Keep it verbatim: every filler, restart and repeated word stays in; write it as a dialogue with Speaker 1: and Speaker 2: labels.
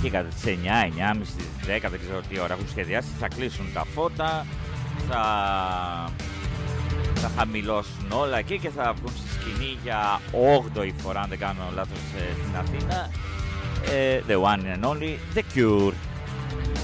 Speaker 1: εκεί κατά τις εννιά, εννιά και μισή, δέκα, δεν ξέρω τι ώρα έχουν σχεδιάσει, θα κλείσουν τα φώτα, θα, θα χαμηλώσουν όλα εκεί και θα βγουν στη σκηνή για όγδοη φορά, αν δεν κάνω λάθος, στην Αθήνα. Uh, the one and only, The Cure.